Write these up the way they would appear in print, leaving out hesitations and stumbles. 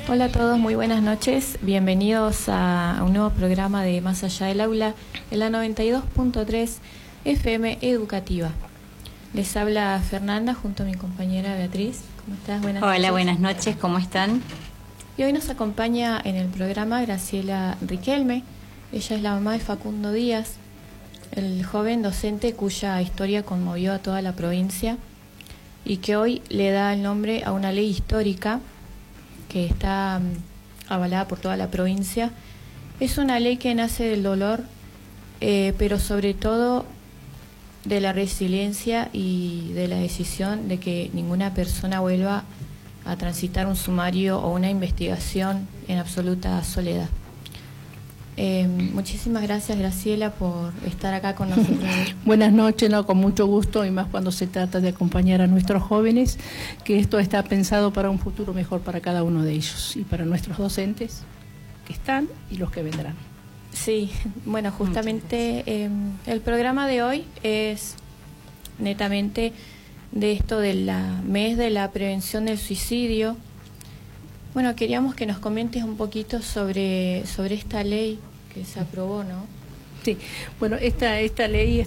Hola a todos, muy buenas noches. Bienvenidos a un nuevo programa de Más Allá del Aula en la 92.3 FM Educativa. Les habla Fernanda junto a mi compañera Beatriz. ¿Cómo estás? Buenas noches. Hola, buenas noches, ¿cómo están? Y hoy nos acompaña en el programa Graciela Riquelme. Ella es la mamá de Facundo Díaz, el joven docente cuya historia conmovió a toda la provincia y que hoy le da el nombre a una ley histórica que está avalada por toda la provincia. Es una ley que nace del dolor, pero sobre todo de la resiliencia y de la decisión de que ninguna persona vuelva a transitar un sumario o una investigación en absoluta soledad. Muchísimas gracias, Graciela, por estar acá con nosotros. Buenas noches, con mucho gusto, y más cuando se trata de acompañar a nuestros jóvenes, que esto está pensado para un futuro mejor para cada uno de ellos y para nuestros docentes que están y los que vendrán. Sí, bueno, justamente el programa de hoy es netamente de esto del mes de la prevención del suicidio. Bueno, queríamos que nos comentes un poquito sobre esta ley que se aprobó, ¿no? Sí, bueno, esta ley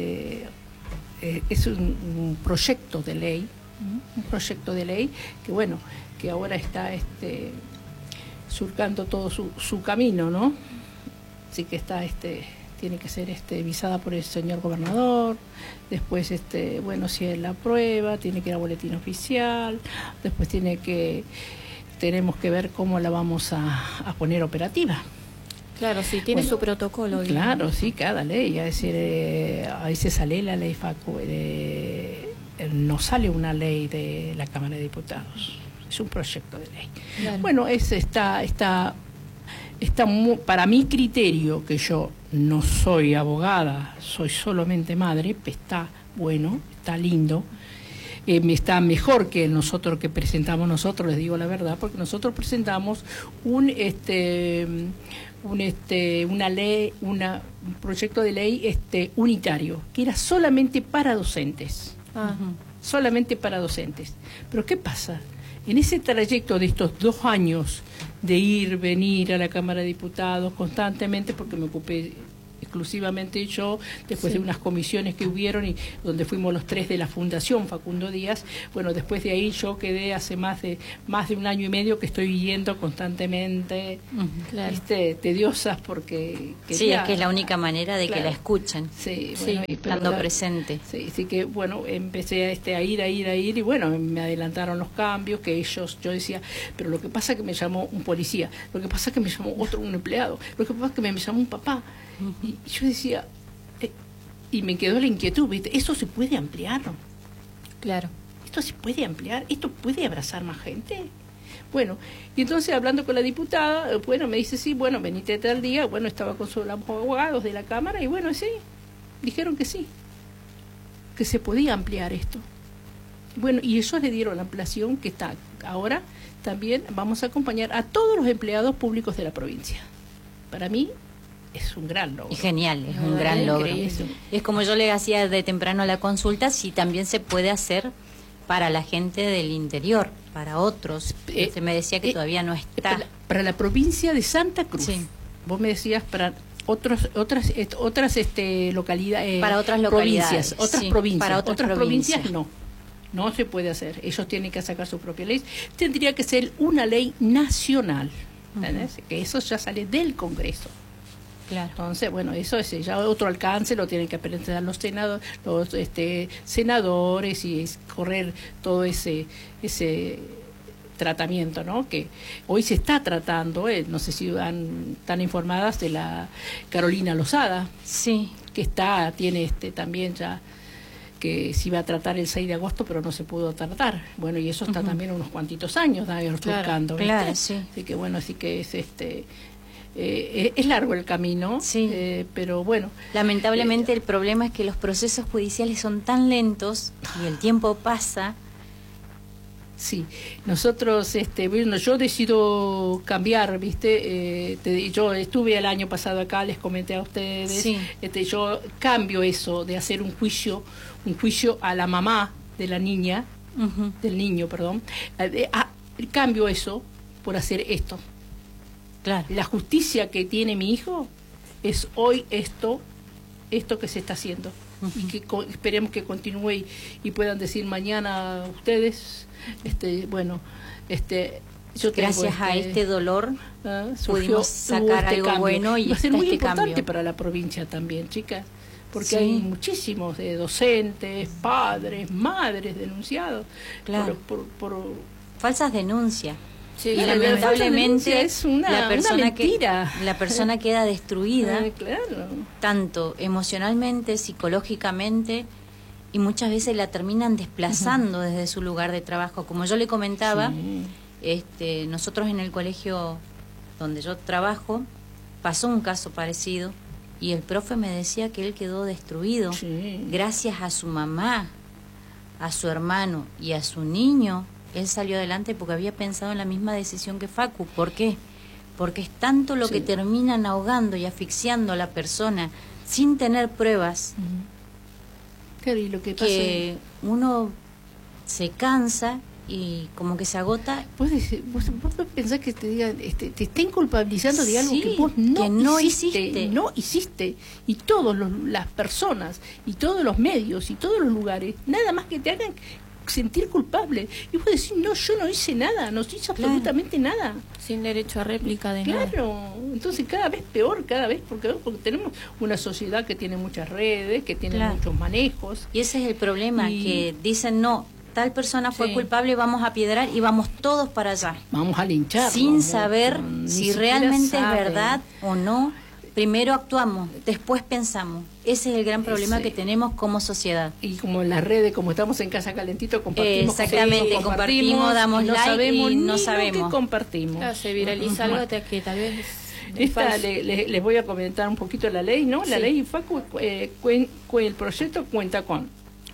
es un proyecto de ley, que bueno, que ahora está surcando todo su camino, ¿no? Así que está tiene que ser visada por el señor gobernador, después bueno, si él la aprueba, tiene que ir a boletín oficial, después tenemos que ver cómo la vamos a poner operativa. Claro, sí, tiene su protocolo. Claro, sí, cada ley. Es decir, a veces sale la ley no sale una ley de la Cámara de Diputados, es un proyecto de ley. Claro. Bueno, está para mi criterio, que yo no soy abogada, soy solamente madre, está bueno, está lindo. Está mejor que nosotros que presentamos nosotros, les digo la verdad, porque nosotros presentamos un proyecto de ley unitario, que era solamente para docentes. Solamente para docentes. Pero ¿qué pasa? En ese trayecto de estos 2 años de ir, venir a la Cámara de Diputados constantemente, porque me ocupé exclusivamente yo, después de unas comisiones que hubieron y donde fuimos los 3 de la Fundación Facundo Díaz. Bueno, después de ahí yo quedé hace más de 1 año y medio que estoy yendo constantemente, claro. Tediosas, porque sí, es que es la única manera de que la escuchen, bueno, estando presente. Sí, así que bueno, empecé a ir y bueno, me adelantaron los cambios que yo decía, pero lo que pasa es que me llamó un policía, lo que pasa es que me llamó un empleado, lo que pasa es que me llamó un papá. Y yo decía, y me quedó la inquietud, ¿viste? ¿Eso se puede ampliar? Claro. ¿Esto se puede ampliar? ¿Esto puede abrazar más gente? Bueno, y entonces hablando con la diputada, bueno, me dice, sí, bueno, venite tal día. Bueno, estaba con los abogados de la Cámara y bueno, sí, dijeron que sí, que se podía ampliar esto. Bueno, y ellos le dieron la ampliación que está ahora. También vamos a acompañar a todos los empleados públicos de la provincia. Para mí es un gran logro. Es genial, es un gran logro. Es como yo le hacía de temprano la consulta, si también se puede hacer para la gente del interior, para otros. Se me decía que todavía no está. Para la provincia de Santa Cruz. Sí. Vos me decías para otras localidades. Para otras localidades. Otras provincias. Para otras provincias no se puede hacer. Ellos tienen que sacar su propia ley. Tendría que ser una ley nacional. Que eso ya sale del Congreso. Claro. Entonces, bueno, eso es ya otro alcance, lo tienen que presentar los senadores y correr todo ese tratamiento, ¿no? Que hoy se está tratando, no sé si están informadas de la Carolina Lozada, sí, que tiene también ya que se iba a tratar el 6 de agosto, pero no se pudo tratar. Bueno, y eso está también unos cuantitos años buscando. Claro, sí. Así que bueno, así que es largo el camino, sí. Pero bueno. Lamentablemente el problema es que los procesos judiciales son tan lentos y el tiempo pasa. Sí, nosotros, bueno, yo decido cambiar, ¿viste? Yo estuve el año pasado acá, les comenté a ustedes, sí. Yo cambio eso de hacer un juicio a la mamá de la niña, del niño, perdón, cambio eso por hacer esto. Claro. La justicia que tiene mi hijo es hoy esto que se está haciendo. Y que esperemos que continúe y puedan decir mañana ustedes, yo gracias a este dolor pudimos sacar algo cambio. bueno y va a ser muy importante cambio para la provincia también, chicas, porque sí. hay muchísimos docentes, padres, madres denunciados por falsas denuncias. Sí, y lamentablemente es una mentira. La persona queda destruida, claro. tanto emocionalmente, psicológicamente, y muchas veces la terminan desplazando desde su lugar de trabajo. Como yo le comentaba, nosotros en el colegio donde yo trabajo pasó un caso parecido y el profe me decía que él quedó destruido gracias a su mamá, a su hermano y a su niño. Él salió adelante porque había pensado en la misma decisión que Facu. ¿Por qué? Porque es tanto lo que terminan ahogando y asfixiando a la persona sin tener pruebas, claro, y lo que pasa que uno se cansa y como que se agota. Vos pensás que te digan, te estén culpabilizando de algo que vos no hiciste. Y todas las personas, y todos los medios, y todos los lugares, nada más que te hagan sentir culpable. Y vos decís, no, yo no hice nada, no hice absolutamente nada. Sin derecho a réplica de nada. Claro, entonces cada vez peor, porque tenemos una sociedad que tiene muchas redes, que tiene muchos manejos. Y ese es el problema, que dicen, no, tal persona fue culpable, vamos a piedrar y vamos todos para allá. Vamos a linchar. Sin saber si realmente es verdad o no. Primero actuamos, después pensamos. Ese es el gran problema que tenemos como sociedad. Y como en las redes, como estamos en Casa Calentito, compartimos. Exactamente, compartimos, damos like y no sabemos. Qué compartimos. Claro, se viraliza algo que tal vez... les voy a comentar un poquito la ley, ¿no? La ley Facu, el proyecto cuenta con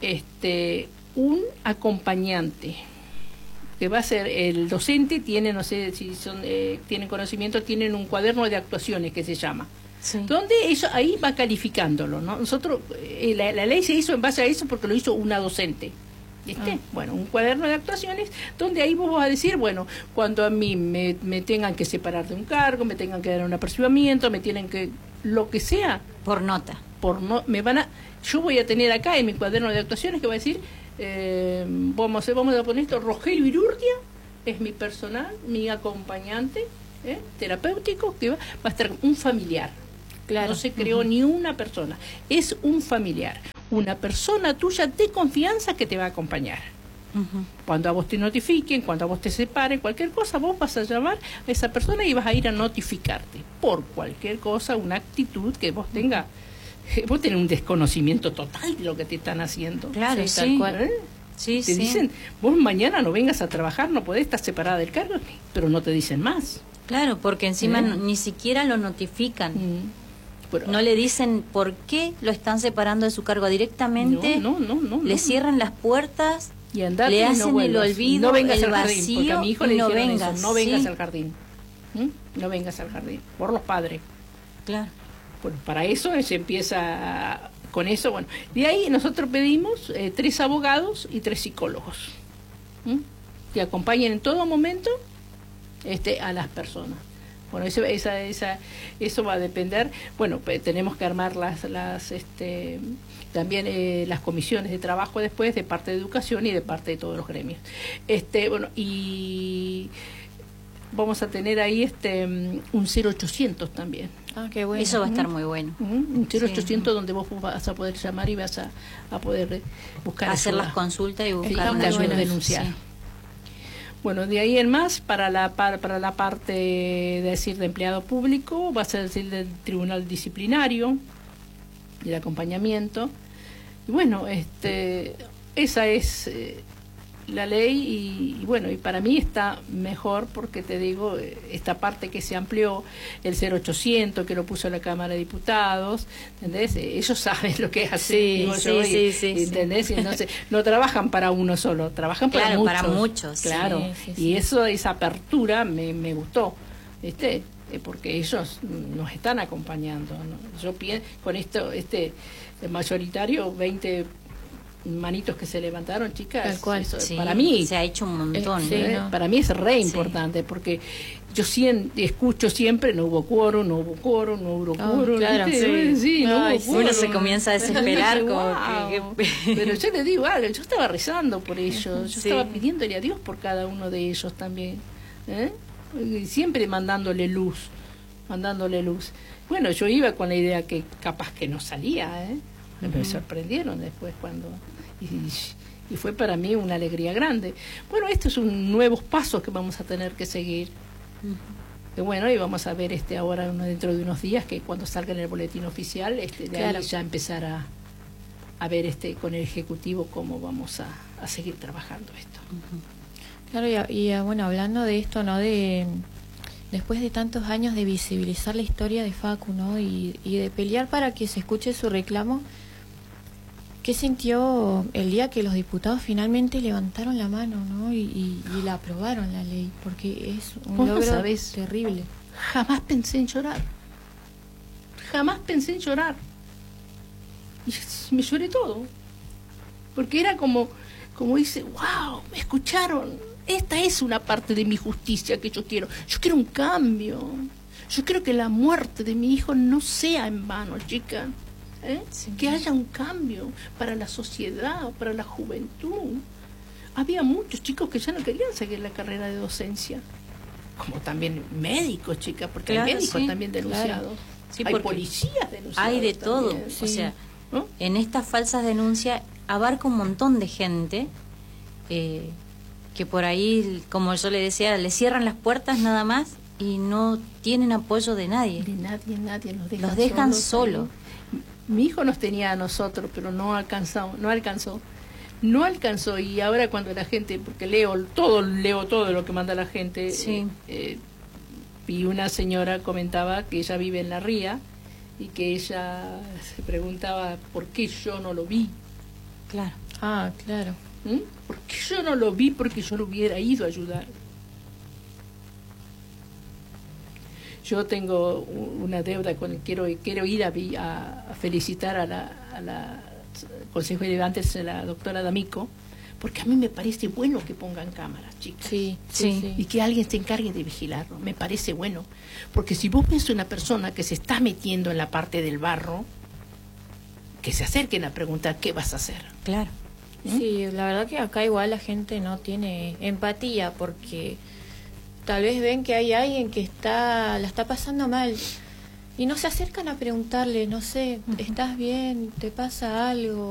un acompañante que va a ser el docente, tiene, no sé si tienen conocimiento, tienen un cuaderno de actuaciones que se llama. Sí. Donde eso ahí va calificándolo, ¿no? Nosotros la ley se hizo en base a eso porque lo hizo una docente. Bueno, un cuaderno de actuaciones donde ahí vos vas a decir, bueno, cuando a mí me tengan que separar de un cargo, me tengan que dar un apercibimiento, me tienen que lo que sea por nota. Yo voy a tener acá en mi cuaderno de actuaciones que va a decir vamos a poner esto, Rogelio Irurdia es mi personal, mi acompañante terapéutico, que va a estar un familiar. Claro. No se creó ni una persona, es un familiar, una persona tuya de confianza que te va a acompañar. Cuando a vos te notifiquen, cuando a vos te separen, cualquier cosa, vos vas a llamar a esa persona y vas a ir a notificarte por cualquier cosa, una actitud que vos tengas. Vos tenés un desconocimiento total de lo que te están haciendo. Claro, sí, tal cual. Te dicen, vos mañana no vengas a trabajar, no podés estar separada del cargo, pero no te dicen más. Claro, porque encima ni siquiera lo notifican. Pero, no le dicen por qué lo están separando de su cargo directamente. No. Le cierran las puertas, le hacen el olvido, no vengas el al vacío, jardín, porque a mi hijo le dijeron eso, no vengas al jardín. No vengas al jardín, por los padres. Claro. Bueno, para eso se empieza con eso. Bueno, de ahí nosotros pedimos 3 abogados y 3 psicólogos que acompañen en todo momento a las personas. Bueno, eso va a depender. Bueno, tenemos que armar también las comisiones de trabajo después de parte de educación y de parte de todos los gremios. Bueno, y vamos a tener ahí un 0800 también. Ah, qué bueno. Eso va a estar muy bueno. Un 0800 donde vos vas a poder llamar y vas a poder buscar hacer ayuda. Las consultas y buscar una ayuda, denunciar. Sí. Bueno, de ahí en más, para la parte de empleado público, va a ser decir del tribunal disciplinario y de acompañamiento. Y bueno, esa es la ley y bueno, y para mí está mejor porque te digo, esta parte que se amplió, el 0800 que lo puso la Cámara de Diputados, ¿entendés? Ellos saben lo que hacen, sí, ¿entendés? Entonces, no trabajan para uno solo, trabajan para muchos. Para muchos. Claro, y esa apertura me gustó, porque ellos nos están acompañando, ¿no? Yo pienso, con esto, mayoritario, 20 manitos que se levantaron, chicas. Tal cual. Eso, Sí, para mí se ha hecho un montón. sí, ¿no? para mí es re importante, porque yo escucho siempre, no hubo quórum, no hubo quórum, no hubo quórum. Claro, sí, no Ay, hubo sí. quórum. Uno se comienza a desesperar. Wow. Pero yo le digo algo, yo estaba rezando por ellos, yo Sí. estaba pidiéndole a Dios por cada uno de ellos también, y siempre mandándole luz. Bueno, yo iba con la idea que capaz que no salía, me sorprendieron después cuando... Y fue para mí una alegría grande. Bueno, estos son nuevos pasos que vamos a tener que seguir. Y bueno, y vamos a ver ahora dentro de unos días, que cuando salga en el boletín oficial, Claro. ahí ya empezar a ver con el Ejecutivo cómo vamos a seguir trabajando esto. Claro, bueno, hablando de esto, ¿no? Después de tantos años de visibilizar la historia de Facu, ¿no? Y de pelear para que se escuche su reclamo, ¿qué sintió el día que los diputados finalmente levantaron la mano, ¿no? Y la aprobaron la ley? Porque es un ¿Vos logro sabés? terrible. Jamás pensé en llorar. Y me lloré todo. Porque era como dice, wow, me escucharon. Esta es una parte de mi justicia que yo quiero. Yo quiero un cambio. Yo quiero que la muerte de mi hijo no sea en vano, chica. Sí. Que haya un cambio para la sociedad, para la juventud. Había muchos chicos que ya no querían seguir la carrera de docencia. Como también médicos, chicas, porque Claro, hay médicos sí, también denunciados. Sí, hay porque policías denunciados. hay de todo. también. O sea, ¿no? en estas falsas denuncias abarca un montón de gente que por ahí, como yo le decía, le cierran las puertas nada más y no tienen apoyo de nadie. De nadie Los dejan solos. Mi hijo nos tenía a nosotros, pero no alcanzó. Y ahora cuando la gente, porque leo todo lo que manda la gente, Sí. Y una señora comentaba que ella vive en La Ría y que ella se preguntaba por qué yo no lo vi. Claro. Ah, claro. ¿Por qué yo no lo vi? Porque yo lo hubiera ido a ayudar. Yo tengo una deuda con quiero ir a felicitar a la Consejo Deliberante, a la doctora D'Amico, porque a mí me parece bueno que pongan cámaras, chicas. Sí. Y que alguien se encargue de vigilarlo. Me parece bueno. Porque si vos ves una persona que se está metiendo en la parte del barro, que se acerquen a preguntar qué vas a hacer. Claro. Sí, la verdad que acá igual la gente no tiene empatía porque tal vez ven que hay alguien que la está pasando mal y no se acercan a preguntarle, no sé, ¿estás bien? ¿Te pasa algo?